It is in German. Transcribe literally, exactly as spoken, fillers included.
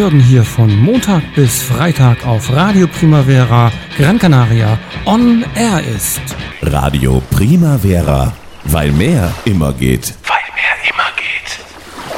Norden hier von Montag bis Freitag auf Radio Primavera Gran Canaria on Air ist. Radio Primavera, weil mehr immer geht.